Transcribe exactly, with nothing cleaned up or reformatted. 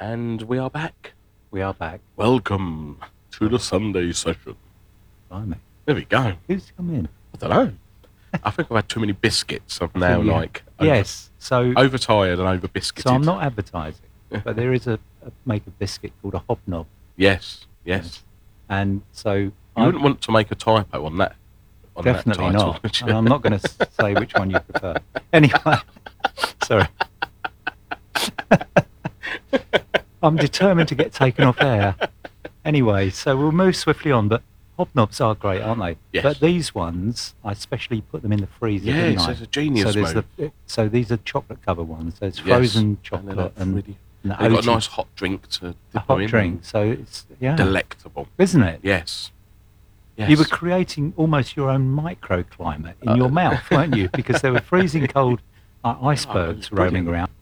And we are back. We are back. Welcome to the Sunday session. Blimey. There we go. Who's come in? I don't know. I think I've had too many biscuits. I'm now Yeah. like over, Yes. So, overtired and over biscuited. so I'm not advertising, but there is a, a make a biscuit called a hobnob, Yes, yes. and so You I wouldn't want to make a typo on that. On definitely that title, not. would you? And I'm not going to say which one you prefer. Anyway, sorry. I'm determined to get taken off air. Anyway, so we'll move swiftly on, but hobnobs are great, aren't they? Yes. But these ones, I especially put them in the freezer. Yes, didn't I? it's a genius so there's move. The, so these are chocolate cover ones. So it's Yes. frozen And chocolate they're and, really- and the They've got O G a nice hot drink to a dip them hot in. drink. So it's yeah, Delectable. isn't it? Yes. Yes. You were creating almost your own microclimate in Uh, your mouth, weren't you? Because there were freezing cold uh, icebergs brilliant. roaming around.